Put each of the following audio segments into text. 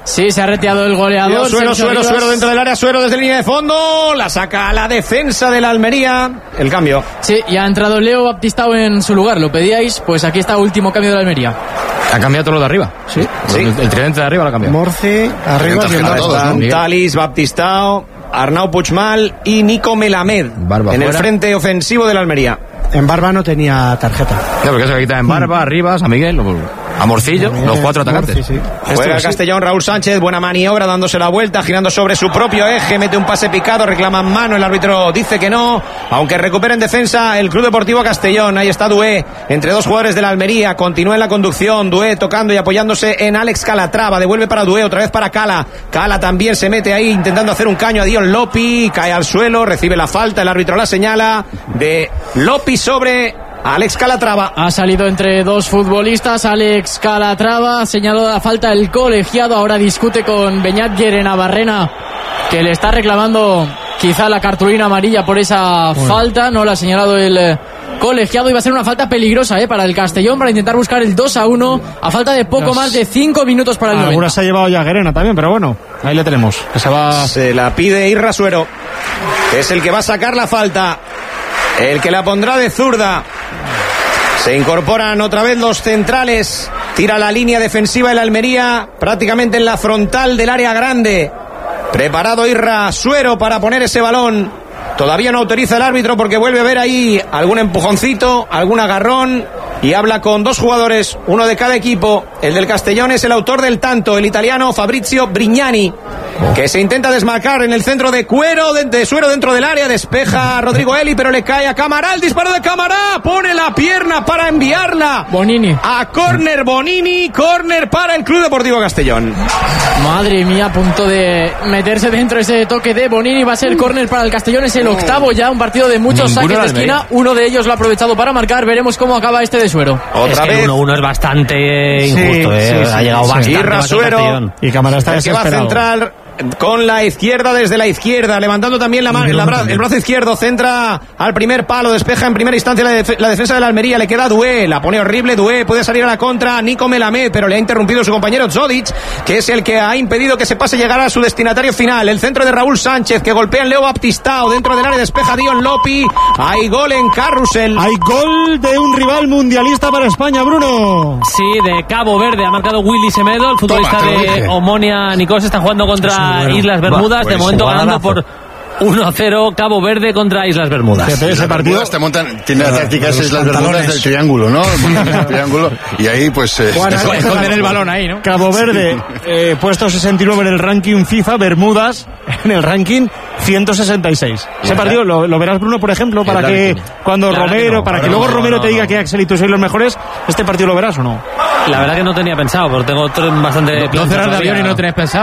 Sí, se ha retirado el goleador. Suero dentro del área, Suero desde línea de fondo, la saca a la defensa de la Almería. El cambio. Sí, y ha entrado Leo Baptistao en su lugar, lo pedíais, pues aquí está último cambio de la Almería. Ha cambiado todo lo de arriba. Sí. El tridente de arriba lo ha cambiado. Morci, arriba, Talis, Baptistao, Arnau Puigmal y Nico Melamed Barba en fuera. el frente ofensivo de la Almería. En Barba no tenía tarjeta. No, porque se le quita en Barba, Arribas, a Miguel, a Morcillo, los 4 atacantes. Morci, sí. Juega el Castellón, Raúl Sánchez, buena maniobra, dándose la vuelta, girando sobre su propio eje, mete un pase picado, reclama mano, el árbitro dice que no, aunque recupera en defensa el Club Deportivo Castellón. Ahí está Dué, entre dos jugadores de la Almería, continúa en la conducción, Dué tocando y apoyándose en Alex Calatrava, devuelve para Dué, otra vez para Cala también se mete ahí intentando hacer un caño a Dion Lopi, cae al suelo, recibe la falta, el árbitro la señala de Lopi sobre Alex Calatrava. Ha salido entre dos futbolistas. Alex Calatrava ha señalado la falta el colegiado. Ahora discute con Beñat Navarrena, que le está reclamando quizá la cartulina amarilla por esa falta. No la ha señalado el colegiado. Iba a ser una falta peligrosa para el Castellón, para intentar buscar el 2-1 a falta de poco más de 5 minutos para el 90. Alguna se ha llevado ya Guerena también, pero bueno, ahí le tenemos. Se la pide Irra Suero, que es el que va a sacar la falta, el que la pondrá de zurda. Se incorporan otra vez los centrales. Tira la línea defensiva el Almería prácticamente en la frontal del área grande. Preparado Irra Suero para poner ese balón. Todavía no autoriza el árbitro porque vuelve a ver ahí algún empujoncito, algún agarrón. Y habla con dos jugadores, uno de cada equipo. El del Castellón es el autor del tanto, el italiano Fabrizio Brignani, que se intenta desmarcar en el centro de Suero dentro del área. Despeja a Rodrigo Eli, pero le cae a Camará. El disparo de Camará, pone la pierna para enviarla Bonini a córner. Bonini, córner para el Club Deportivo Castellón. Madre mía, a punto de meterse dentro ese toque de Bonini. Va a ser córner para el Castellón, es el octavo ya, un partido de muchos saques de esquina. Uno de ellos lo ha aprovechado para marcar. Veremos cómo acaba este de Suero. Otra vez. El 1-1 es bastante injusto, ha llegado bastante. Irra Suero, y Camará está desesperado. Que va a centrar con la izquierda, desde la izquierda, levantando también el brazo izquierdo, centra al primer palo, despeja en primera instancia la defensa de la Almería, le queda Dué, la pone horrible Dué, puede salir a la contra Nico Melamed, pero le ha interrumpido su compañero Zodic, que es el que ha impedido que se pase llegar a su destinatario final. El centro de Raúl Sánchez, que golpea en Leo Baptistao, dentro del área despeja Dion Lopi. Hay gol en Carrusel. Hay gol de un rival mundialista para España, Bruno. Sí, de Cabo Verde, ha marcado Willy Semedo, el futbolista de Omonia Nicos, está jugando contra Islas Bermudas, de momento ganando por 1-0 Cabo Verde contra Islas Bermudas. Ese partido tiene las tácticas Islas Bermudas del triángulo, ¿no? El triángulo, y ahí pues esconden el balón ahí, ¿no? Cabo Verde puesto 69 en el ranking FIFA, Bermudas en el ranking 166. Ese partido lo verás, Bruno, por ejemplo, para que cuando Romero, para que luego Romero te diga que Axel y tú sois los mejores. ¿Este partido lo verás o no? La verdad que no tenía pensado, pero tengo bastante no cerrar de avión y no tenés pensado.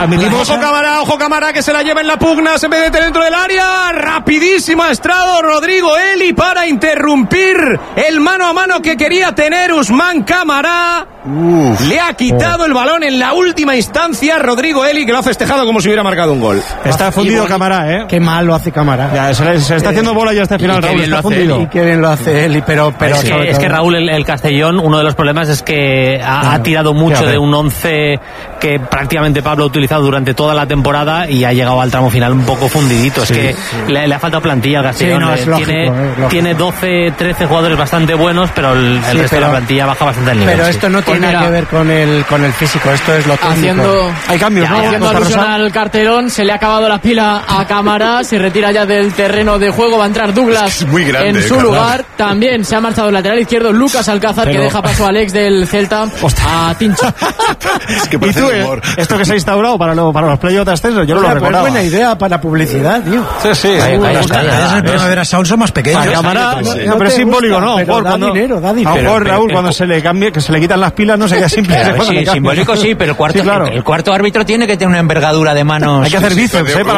Ojo Camará, que se la lleva en la pugna, se mete dentro del área, rapidísimo ha estado Rodrigo Eli para interrumpir el mano a mano que quería tener Usman Camará. Le ha quitado el balón en la última instancia Rodrigo Eli, que lo ha festejado como si hubiera marcado un gol. Está fundido Camará, Qué mal lo hace Camará. Ya, se está haciendo bola ya hasta el final, Raúl, está fundido. Y qué bien lo hace Eli, pero es que Raúl, el Castellón, uno de los problemas es que ha tirado mucho de un 11 que prácticamente Pablo ha utilizado durante toda la temporada y ha llegado al tramo final un poco fundidito. Es que le ha faltado plantilla al Castellón. Tiene 12, 13 jugadores bastante buenos, pero el resto de la plantilla baja bastante el nivel. Pero esto no tiene nada que ver con el físico, esto es lo técnico. Hay cambios, ¿no? Haciendo alusión al cartelón, se le ha acabado la pila a Camará, se retira ya del terreno de juego, va a entrar Douglas en su lugar. También se ha marchado el lateral izquierdo Lucas Alcázar, que deja paso a Alex del Celta, a Tincho. Es que ¿Y tú, esto que se ha instaurado para los playoffs de ascenso? Yo no lo recordaba. Es buena idea para la publicidad, tío. Sí. Las calles de Primavera Sound son más pequeñas. Camará, pero es simbólico, ¿no? Da dinero. A lo mejor, Raúl, cuando se le cambie, que se le quitan las pilas, no sería simple. Sí, simbólico sí, pero el cuarto árbitro tiene que tener una envergadura de manos. Hay que hacer bíceps, para manejar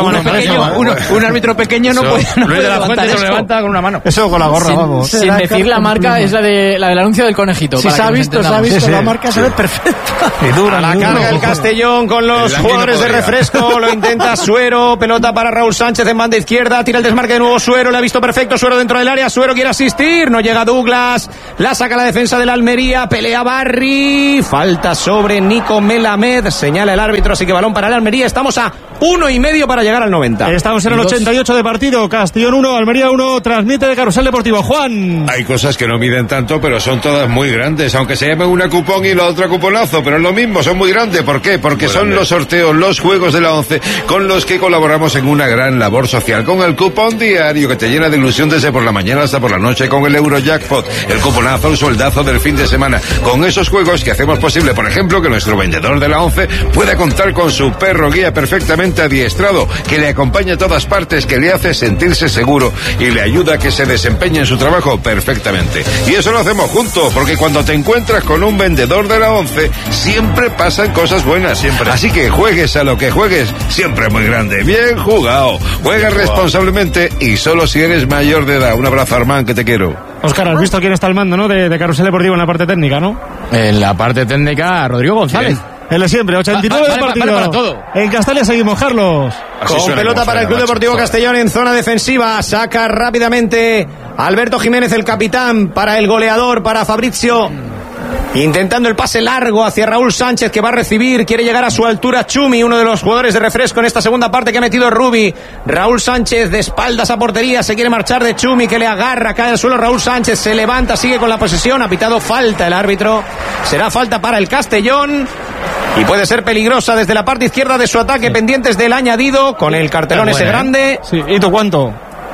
Un árbitro pequeño no puede levantar eso. Lo levanta con una mano. Eso con la gorra, vamos. Sin decir la marca, es la del anuncio del conejito. Si se ha visto, la marca se ve perfecta. A la carga el Castellón con los jugadores de refresco, lo intenta Suero, pelota para Raúl Sánchez en banda izquierda, tira el desmarque de nuevo Suero, le ha visto perfecto Suero dentro del área, Suero quiere asistir, no llega Douglas, la saca la defensa del Almería, pelea Barry, falta sobre Nico Melamed, señala el árbitro, así que balón para el Almería, estamos a 1,5 para llegar al 90. Estamos en el 88 de partido, Castellón 1, Almería 1, transmite de Carrusel Deportivo. Juan. Hay cosas que no miden tanto, pero son todas muy grandes, aunque se llame una cupón y la otra cuponazo, pero es lo mismo, son muy grandes. ¿Por qué? Porque son los sorteos, los juegos de la 11, con los que colaboramos en una gran labor social, con el cupón diario que te llena de ilusión desde por la mañana hasta por la noche, con el Eurojackpot, el cuponazo, el sueldazo del fin de semana, con esos juegos que hacemos posible, por ejemplo, que nuestro vendedor de la 11 pueda contar con su perro guía perfectamente adiestrado, que le acompaña a todas partes, que le hace sentirse seguro y le ayuda a que se desempeñe en su trabajo perfectamente. Y eso lo hacemos juntos, porque cuando te encuentras con un vendedor de la 11, siempre pasan cosas buenas, siempre. Así que juegues a lo que juegues, siempre muy grande. Bien jugado. Juega responsablemente y solo si eres mayor de edad. Un abrazo, Armán, que te quiero. Óscar, has visto quién está al mando, ¿no? De Carrusel Deportivo en la parte técnica, ¿no? En la parte técnica, Rodrigo González. El de siempre, 89 de partido. Vale para todo. En Castalia seguimos, Carlos. Con pelota para el Club Deportivo Castellón en zona defensiva. Saca rápidamente Alberto Jiménez, el capitán, para el goleador, para Fabrizio. Intentando el pase largo hacia Raúl Sánchez, que va a recibir, quiere llegar a su altura Chumi, uno de los jugadores de refresco en esta segunda parte que ha metido Rubi. Raúl Sánchez de espaldas a portería, se quiere marchar de Chumi, que le agarra, cae al suelo Raúl Sánchez, se levanta, sigue con la posesión, ha pitado falta el árbitro, será falta para el Castellón y puede ser peligrosa desde la parte izquierda de su ataque, pendientes del añadido, con el cartelón ese grande. Sí, ¿y tú cuánto?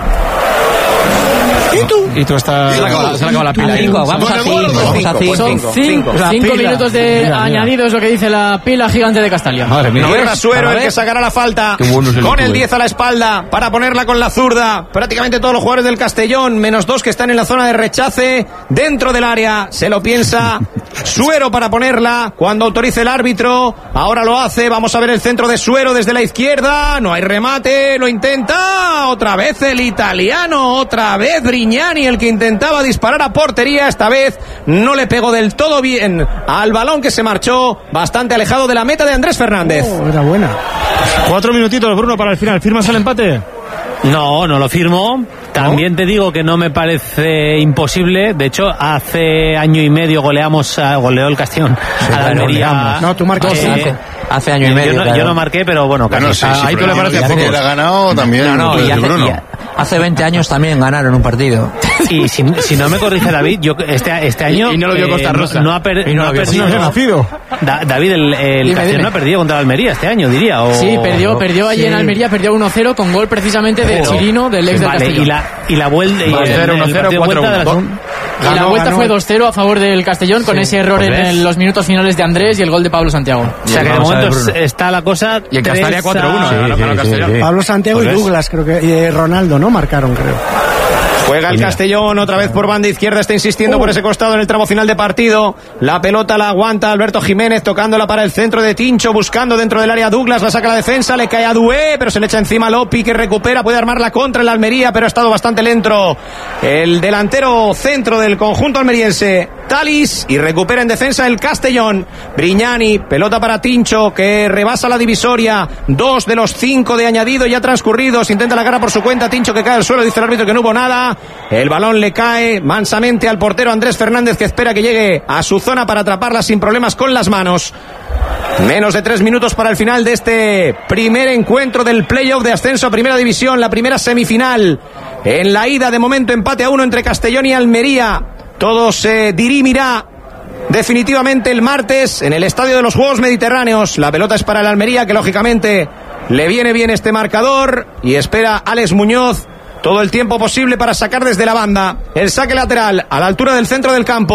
¿Y tú estás... Se le acaba la pila. Vamos así. Son 5 minutos de añadido, es lo que dice la pila gigante de Castalia. Madre mía. Guerra Suero el que sacará la falta, con el 10 a la espalda, para ponerla con la zurda. Prácticamente todos los jugadores del Castellón, menos 2 que están en la zona de rechace, dentro del área, se lo piensa Suero para ponerla, cuando autorice el árbitro, ahora lo hace, vamos a ver el centro de Suero desde la izquierda, no hay remate, lo intenta, otra vez el italiano, otra vez Brignani, el que intentaba disparar a portería, esta vez no le pegó del todo bien al balón, que se marchó bastante alejado de la meta de Andrés Fernández. Era buena. 4 minutitos, Bruno, para el final. ¿Firmas el empate? No lo firmo. También te digo que no me parece imposible. De hecho, hace año y medio goleó el Castellón a la Almería. No, tú marcas 5. Hace año y medio. Yo no marqué, pero bueno, casi. Ahí tú le parece poco. Que ha ganado también. No, hace 20 años también ganaron un partido. Y si no me corrige David, yo este año y no lo vio Costa Rosa. No ha perdido. Nacido. David, el Castellón no ha perdido contra la Almería este año, diría. Sí, perdió allí en Almería, perdió 1-0 con gol precisamente de Chirino, del ex del Castellón. Y la vuelta, 1-0, 4-1. Y la vuelta fue 2-0 a favor del Castellón, con ese error en los minutos finales de Andrés y el gol de Pablo Santiago. O sea que de momento está la cosa. Y en Castalia 4-1. Sí. Pablo Santiago y Douglas, creo que, y Ronaldo, ¿no? Marcaron, creo. Juega el Castellón otra vez por banda izquierda, está insistiendo por ese costado en el tramo final de partido. La pelota la aguanta Alberto Jiménez, tocándola para el centro de Tincho, buscando dentro del área Douglas, la saca la defensa, le cae a Dué, pero se le echa encima Lopi, que recupera, puede armar la contra en la Almería, pero ha estado bastante lento el delantero centro del conjunto almeriense, Talis, y recupera en defensa el Castellón. Brignani, pelota para Tincho, que rebasa la divisoria, 2 de los 5 de añadido ya transcurridos, intenta la cara por su cuenta, Tincho que cae al suelo, dice el árbitro que no hubo nada. El balón le cae mansamente al portero Andrés Fernández, que espera que llegue a su zona para atraparla sin problemas con las manos. Menos de 3 minutos para el final de este primer encuentro del playoff de ascenso a Primera División, la primera semifinal. En la ida, de momento, empate a 1 entre Castellón y Almería. Todo se dirimirá definitivamente el martes en el Estadio de los Juegos Mediterráneos. La pelota es para el Almería, que lógicamente le viene bien este marcador, y espera Alex Muñoz todo el tiempo posible para sacar desde la banda. El saque lateral a la altura del centro del campo.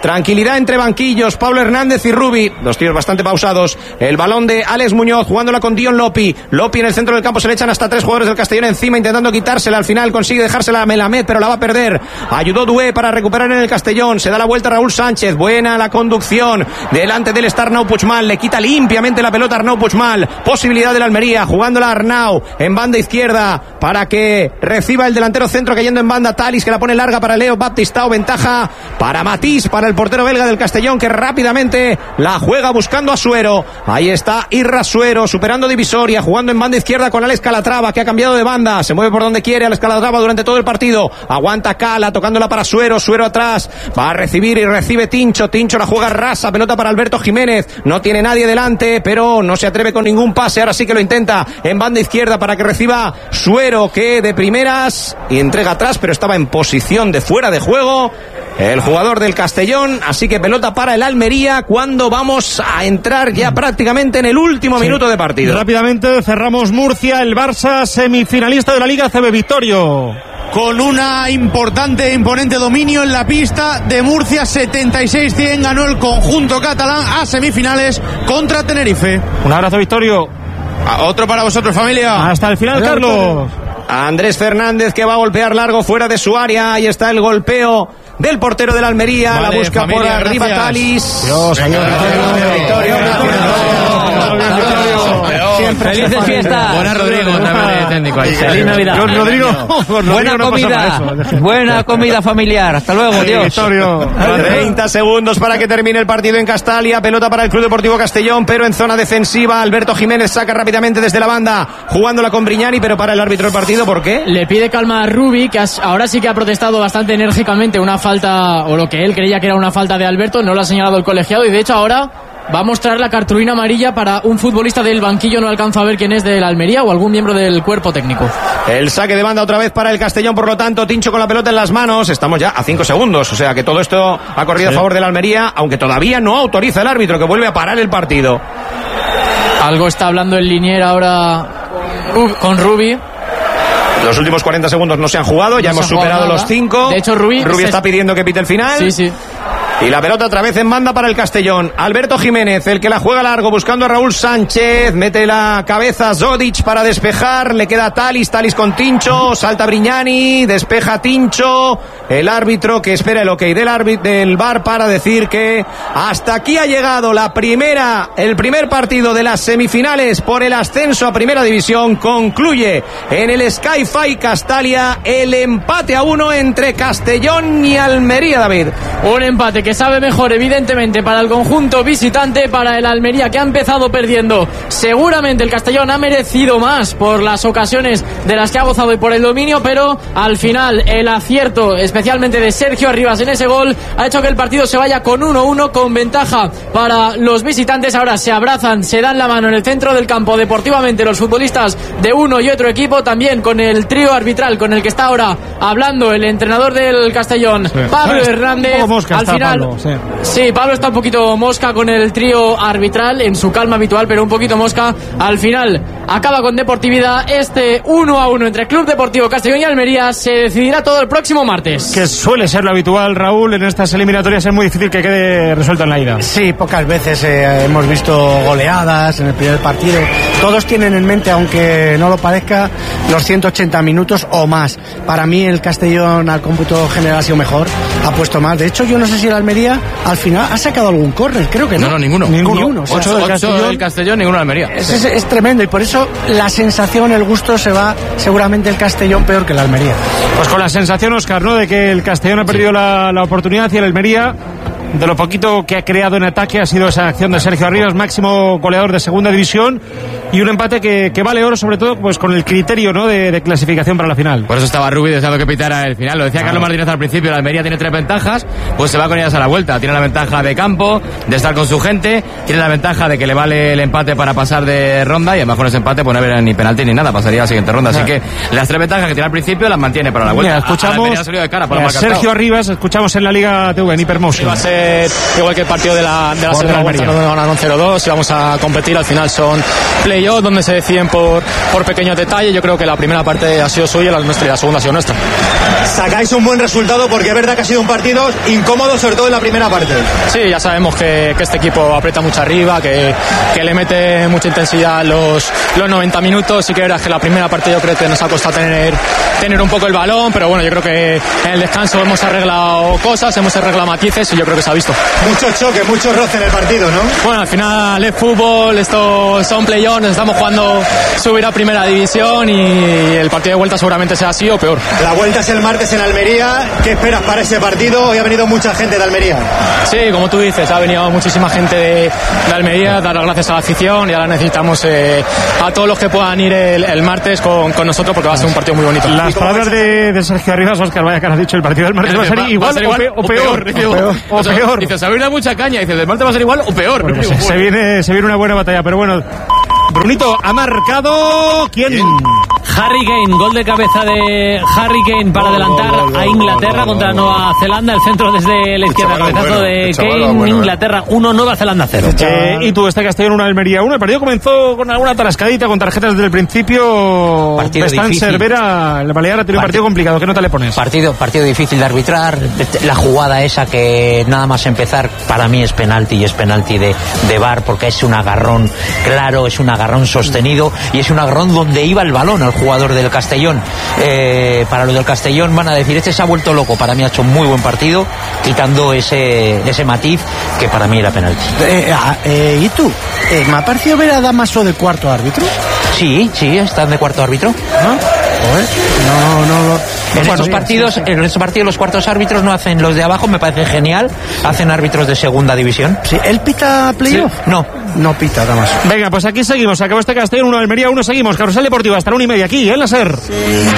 Tranquilidad entre banquillos, Pablo Hernández y Rubi, dos tíos bastante pausados. El balón de Alex Muñoz, jugándola con Dion Lopi. Lopi en el centro del campo, se le echan hasta 3 jugadores del Castellón encima, intentando quitársela. Al final consigue dejársela a Melamed, pero la va a perder. Ayudó Dué para recuperar en el Castellón. Se da la vuelta Raúl Sánchez. Buena la conducción. Delante del está Arnau Puigmal. Le quita limpiamente la pelota Arnau Puigmal. Posibilidad del Almería, jugándola Arnau en banda izquierda para que reciba el delantero centro, cayendo en banda Talis, que la pone larga para Leo Baptistao. Ventaja para Matís, para el portero belga del Castellón, que rápidamente la juega buscando a Suero. Ahí está Irra Suero, superando divisoria, jugando en banda izquierda con Alex Calatrava, que ha cambiado de banda. Se mueve por donde quiere Alex Calatrava durante todo el partido. Aguanta Cala, tocándola para Suero. Suero atrás, va a recibir y recibe Tincho. Tincho la juega rasa, pelota para Alberto Jiménez. No tiene nadie delante, pero no se atreve con ningún pase. Ahora sí que lo intenta en banda izquierda para que reciba Suero, que de primeras y entrega atrás, pero estaba en posición de fuera de juego el jugador del Castellón. Así que pelota para el Almería cuando vamos a entrar ya prácticamente en el último minuto de partido. Rápidamente cerramos Murcia, el Barça semifinalista de la Liga CB. Victorio, con una importante e imponente dominio en la pista de Murcia, 76-100 ganó el conjunto catalán a semifinales contra Tenerife. Un abrazo, Victorio. Otro para vosotros, familia. Hasta el final, Carlos. Andrés Fernández, que va a golpear largo fuera de su área. Ahí está el golpeo del portero del Almería. Vale, la busca familia, por arriba, gracias. Talis. Dios, Felices fiestas. Buena Rodrigo, técnico ahí. Feliz Navidad. Rodrigo, buena comida. Buena comida familiar. Hasta luego, Dios. 30 segundos para que termine el partido en Castalia. Pelota para el Club Deportivo Castellón, pero en zona defensiva. Alberto Jiménez saca rápidamente desde la banda, jugándola con Brignani, pero para el árbitro del partido. ¿Por qué? Le pide calma a Rubi, que ahora sí que ha protestado bastante enérgicamente una falta, o lo que él creía que era una falta de Alberto. No lo ha señalado el colegiado, y de hecho ahora va a mostrar la cartulina amarilla para un futbolista del banquillo. No alcanzo a ver quién es, del Almería o algún miembro del cuerpo técnico. El saque de banda otra vez para el Castellón, por lo tanto, Tincho con la pelota en las manos. Estamos ya a 5 segundos, o sea que todo esto ha corrido a favor del Almería, aunque todavía no autoriza el árbitro, que vuelve a parar el partido. Algo está hablando el Linier ahora con Rubi. Los últimos 40 segundos no se han jugado, ya hemos superado los 5. De hecho, Rubi está pidiendo que pite el final. Sí. Y la pelota otra vez en banda para el Castellón. Alberto Jiménez, el que la juega largo, buscando a Raúl Sánchez. Mete la cabeza Zodic para despejar. Le queda Talis con Tincho. Salta Brignani, despeja Tincho. El árbitro que espera el ok del VAR para decir que hasta aquí ha llegado el primer partido de las semifinales por el ascenso a Primera División. Concluye en el Sky-Fi Castalia el empate a 1 entre Castellón y Almería, David. Un empate que sabe mejor, evidentemente, para el conjunto visitante, para el Almería, que ha empezado perdiendo. Seguramente el Castellón ha merecido más por las ocasiones de las que ha gozado y por el dominio, pero al final el acierto, especialmente de Sergio Arribas en ese gol, ha hecho que el partido se vaya con 1-1, con ventaja para los visitantes. Ahora se abrazan, se dan la mano en el centro del campo deportivamente los futbolistas de uno y otro equipo, también con el trío arbitral con el que está ahora hablando el entrenador del Castellón, Pablo Hernández. Al final, Pablo, sí, Pablo está un poquito mosca con el trío arbitral, en su calma habitual, pero un poquito mosca. Al final acaba con deportividad. Este 1-1 entre Club Deportivo Castellón y Almería se decidirá todo el próximo martes. Que suele ser lo habitual, Raúl, en estas eliminatorias es muy difícil que quede resuelto en la ida. Sí, pocas veces hemos visto goleadas en el primer partido. Todos tienen en mente, aunque no lo parezca, los 180 minutos o más. Para mí el Castellón al cómputo general ha sido mejor, ha puesto más. De hecho, yo no sé si el Almería al final ha sacado algún córner, creo que no. No, ninguno. O sea, 8 del Castellón, ninguno del Almería. Es tremendo, y por eso la sensación, el gusto, se va seguramente el Castellón peor que el Almería. Pues con la sensación, Óscar, ¿no?, de que el Castellón ha perdido la oportunidad, y el Almería, de lo poquito que ha creado en ataque, ha sido esa acción de Sergio Arribas, máximo goleador de Segunda División, y un empate que vale oro, sobre todo pues con el criterio, ¿no?, de clasificación para la final. Por eso estaba Rubi deseando que pitara el final. Lo decía Carlos Martínez al principio, la Almería tiene 3 ventajas, pues se va con ellas a la vuelta. Tiene la ventaja de campo, de estar con su gente, tiene la ventaja de que le vale el empate para pasar de ronda, y además con ese empate pues no haber ni penalti ni nada, pasaría a la siguiente ronda. Así que las 3 ventajas que tiene al principio las mantiene para la vuelta. Mira, escuchamos a de cara, por Sergio Arribas, escuchamos en la Liga TV, en Hipermotion. Va a ser ser igual que el partido de la segunda vuelta, no ganaron 0-2 y vamos a competir. Al final son play-off donde se deciden por pequeños detalles. Yo creo que la primera parte ha sido suya, la nuestra, y la segunda ha sido nuestra. Sacáis un buen resultado porque es verdad que ha sido un partido incómodo, sobre todo en la primera parte. Sí, ya sabemos que este equipo aprieta mucho arriba, que le mete mucha intensidad los 90 minutos. Sí que verás que la primera parte yo creo que nos ha costado tener un poco el balón, pero bueno, yo creo que en el descanso hemos arreglado cosas, hemos arreglado matices y yo creo que se ha visto. Mucho choque, mucho roce en el partido, ¿no? Bueno, al final es fútbol, esto son play-offs, nos estamos jugando subir a primera división y el partido de vuelta seguramente sea así o peor. La vuelta es el martes en Almería. ¿Qué esperas para ese partido? Hoy ha venido mucha gente de Almería. Sí, como tú dices, ha venido muchísima gente de Almería, dar las gracias a la afición y ahora necesitamos a todos los que puedan ir el martes con nosotros porque va a ser un partido muy bonito. Las palabras de Sergio Arribas, Óscar, vaya que has dicho, el partido del martes va a ser igual o peor. Dice, se abre mucha caña, dice, el martes va a ser igual o peor. Bueno, pues se viene una buena batalla, pero bueno. Brunito, ha marcado ¿quién? Harry Kane, gol de cabeza de Harry Kane para adelantar a Inglaterra contra Nueva Zelanda. El centro desde la izquierda, cabezazo de Kane. Inglaterra 1, Nueva Zelanda 0. Y tú, Castellón 1, Almería 1. El partido comenzó con alguna tarascadita, con tarjetas desde el principio. Partido difícil. Cervera, el Balear ha tenido un partido complicado. ¿Qué nota le pones? Partido difícil de arbitrar. La jugada esa que nada más empezar, para mí es penalti, y es penalti de VAR, porque es un agarrón claro, es un agarrón sostenido y es un agarrón donde iba el balón al jugador del Castellón. Para los del Castellón van a decir, este se ha vuelto loco. Para mí ha hecho un muy buen partido, quitando ese matiz que para mí era penalti. ¿Y tú? ¿Me ha parecido ver a Damaso de cuarto árbitro? Sí, están de cuarto árbitro. En estos partidos los cuartos árbitros no hacen los de abajo, me parece genial, hacen árbitros de segunda división. Sí, ¿él pita playoff? Sí. No pita, Damaso. Venga, pues aquí seguimos, acabó Castellón 1, Almería 1, seguimos, Carrusel Deportivo hasta la 1:30 aquí, en la SER.